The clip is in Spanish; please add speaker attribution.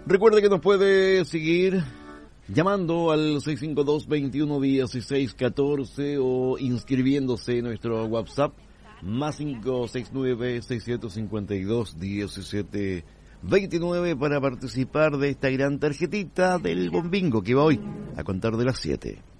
Speaker 1: Recuerde que nos puede seguir llamando al 652-211614 o inscribiéndose en nuestro WhatsApp más 569-652-1729 para participar de esta gran tarjetita del Bombingo que va hoy a contar de las 7.